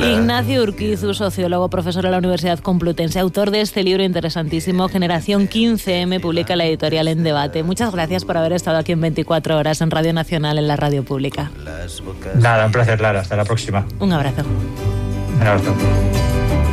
Ignacio Urquizu, sociólogo, profesor de la Universidad Complutense, autor de este libro interesantísimo, Generación 15M, publica la editorial En Debate. Muchas gracias por haber estado aquí en 24 horas en Radio Nacional, en la radio pública. Nada, un placer, Lara. Hasta la próxima. Un abrazo. Un abrazo.